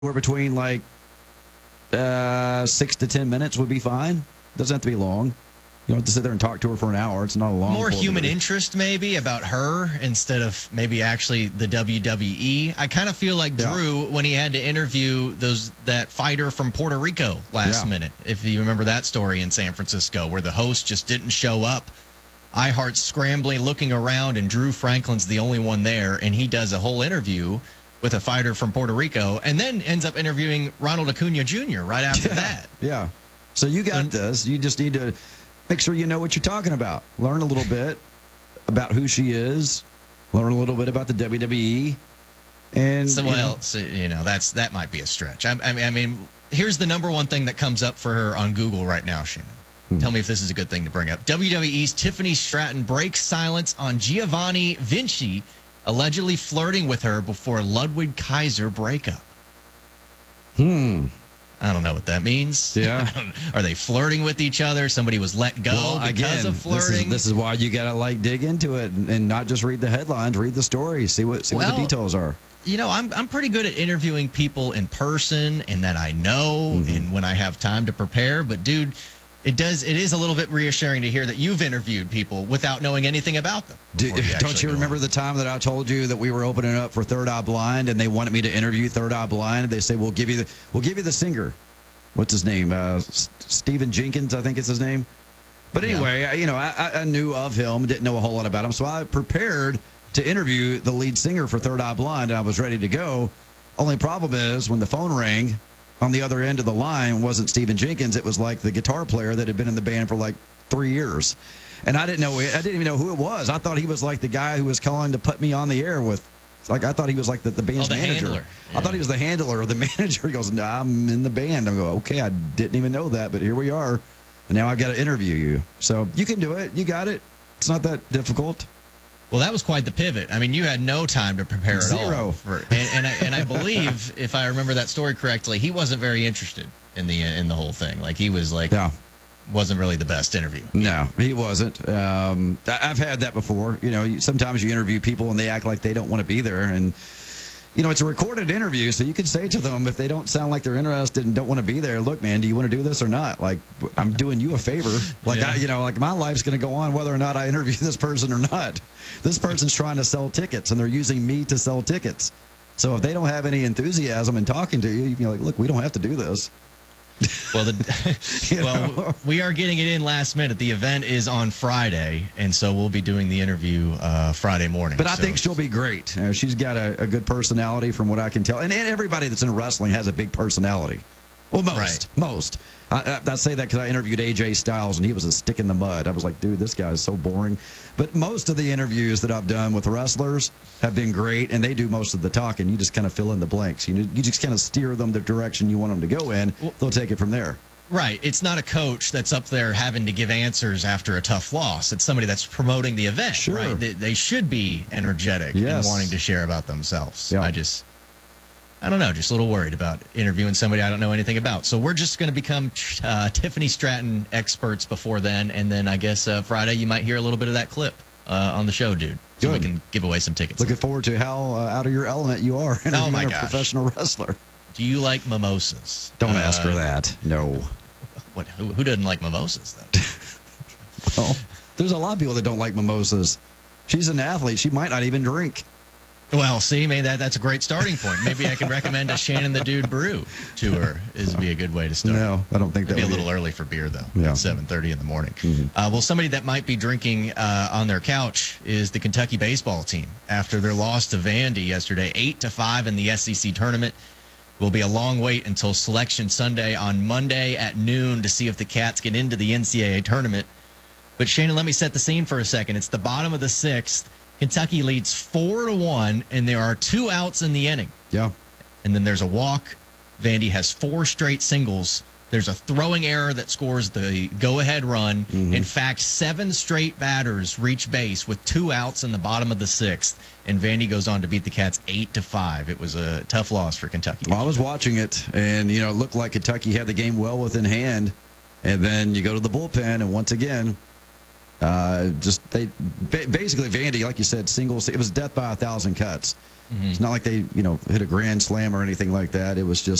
We're between like 6 to 10 minutes would be fine. Doesn't have to be long. You don't have to sit there and talk to her for an hour. It's not a long. More human interest, maybe, about her instead of maybe actually the WWE. I kind of feel like Drew when he had to interview that fighter from Puerto Rico last minute. If you remember that story in San Francisco, where the host just didn't show up. iHeart's scrambling, looking around, and Drew Franklin's the only one there, and he does a whole interview with a fighter from Puerto Rico, and then ends up interviewing Ronald Acuna Jr. right after that. Yeah. So you got this. You just need to make sure you know what you're talking about. Learn a little bit about who she is. Learn a little bit about the WWE. And that might be a stretch. I mean, here's the number one thing that comes up for her on Google right now, Shannon. Tell me if this is a good thing to bring up. WWE's Tiffany Stratton breaks silence on Giovanni Vinci allegedly flirting with her before Ludwig Kaiser breakup. I don't know what that means. Yeah. Are they flirting with each other? Somebody was let go because of flirting? This is why you got to dig into it and not just read the headlines, read the story, see what the details are. You know, I'm pretty good at interviewing people in person and that I know and when I have time to prepare. But, dude, it is a little bit reassuring to hear that you've interviewed people without knowing anything about them. Don't you remember the time that I told you that we were opening up for Third Eye Blind and they wanted me to interview Third Eye Blind? They say we'll give you the singer. What's his name? Stephen Jenkins, I think is his name. But anyway, I knew of him, didn't know a whole lot about him, so I prepared to interview the lead singer for Third Eye Blind, and I was ready to go. Only problem is when the phone rang, on the other end of the line wasn't Stephen Jenkins. It was like the guitar player that had been in the band for like 3 years. And I didn't even know who it was. I thought he was like the guy who was calling to put me on the air with. I thought he was like the band's manager. Handler. Yeah. I thought he was the handler or the manager. He goes, "Nah, I'm in the band." I go, "Okay, I didn't even know that, but here we are. And now I got to interview you." So you can do it. You got it. It's not that difficult. Well, that was quite the pivot. I mean, you had no time to prepare at all. And I believe, if I remember that story correctly, he wasn't very interested in the whole thing. Like, he was like, wasn't really the best interview. No, he wasn't. I've had that before. Sometimes you interview people and they act like they don't want to be there. And, it's a recorded interview, so you can say to them if they don't sound like they're interested and don't want to be there, "Look, man, do you want to do this or not? Like, I'm doing you a favor. Like, like my life's going to go on whether or not I interview this person or not. This person's trying to sell tickets, and they're using me to sell tickets. So if they don't have any enthusiasm in talking to you, you can be like, look, we don't have to do this." Well, we are getting it in last minute. The event is on Friday, and so we'll be doing the interview Friday morning. But I think she'll be great. She's got a good personality from what I can tell. And everybody that's in wrestling has a big personality. Well, most. I say that because I interviewed AJ Styles, and he was a stick in the mud. I was like, dude, this guy is so boring. But most of the interviews that I've done with wrestlers have been great, and they do most of the talking. You just kind of fill in the blanks. You just kind of steer them the direction you want them to go in. They'll take it from there. Right. It's not a coach that's up there having to give answers after a tough loss. It's somebody that's promoting the event. Sure. Right? They should be energetic and wanting to share about themselves. Yeah. I don't know, just a little worried about interviewing somebody I don't know anything about. So we're just going to become Tiffany Stratton experts before then, and then I guess Friday you might hear a little bit of that clip on the show, dude. So we can give away some tickets. Looking forward to how out of your element you are interviewing a professional wrestler. Do you like mimosas? Don't ask her that. No. What? Who doesn't like mimosas, though? Well, there's a lot of people that don't like mimosas. She's an athlete. She might not even drink. Well, see, maybe that's a great starting point. Maybe I can recommend a Shannon the Dude brew to her. Is be a good way to start. No, I don't think that would be a little early for beer, though. Yeah. At 7:30 in the morning. Mm-hmm. Well, somebody that might be drinking on their couch is the Kentucky baseball team after their loss to Vandy yesterday, 8-5 in the SEC tournament. Will be a long wait until Selection Sunday on Monday at noon to see if the Cats get into the NCAA tournament. But Shannon, let me set the scene for a second. It's the bottom of the sixth. Kentucky leads 4-1, and there are 2 outs in the inning. Yeah. And then there's a walk. Vandy has 4 straight singles. There's a throwing error that scores the go-ahead run. Mm-hmm. In fact, 7 straight batters reach base with 2 outs in the bottom of the sixth. And Vandy goes on to beat the Cats 8-5. It was a tough loss for Kentucky. Well, I was watching it, and, it looked like Kentucky had the game well within hand. And then you go to the bullpen, and once again, Basically, Vandy, like you said, singles. It was death by 1,000 cuts. It's not like they hit a grand slam or anything like that. It was just